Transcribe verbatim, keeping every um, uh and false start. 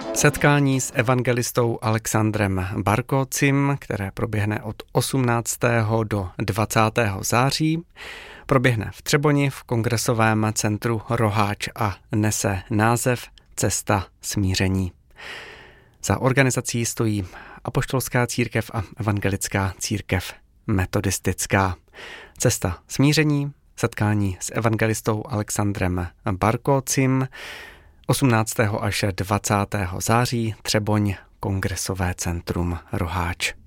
Setkání s evangelistou Alexandrem Barkócim, které proběhne od osmnáctého do dvacátého září, proběhne v Třeboni v kongresovém centru Roháč a nese název Cesta smíření. Za organizací stojí Apoštolská církev a evangelická církev metodistická. Cesta smíření, setkání s evangelistou Alexandrem Barkócim, osmnáctého až dvacátého září, Třeboň, kongresové centrum Roháč.